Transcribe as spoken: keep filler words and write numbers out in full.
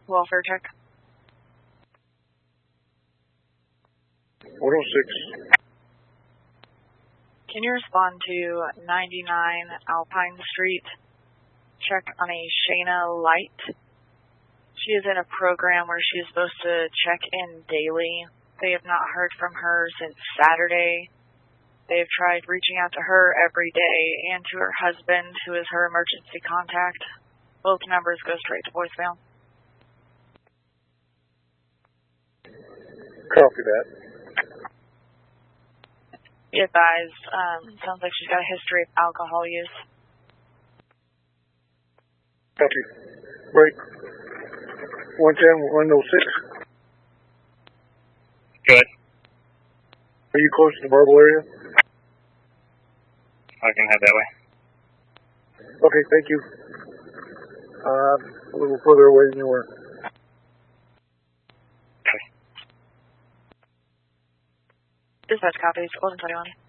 welfare check. one oh six. Can you respond to ninety-nine Alpine Street? Check on a Shayna Light. She is in a program where she is supposed to check in daily. They have not heard from her since Saturday. They have tried reaching out to her every day and to her husband, who is her emergency contact. Both numbers go straight to voicemail. Copy that. Be advised, um, sounds like she's got a history of alcohol use. Copy. Break. one ten, one oh six. Good. Are you close to the Marble area? I can head that way. Okay, thank you. Uh, a little further away than you were. Okay. Dispatch copies, eleven twenty-one.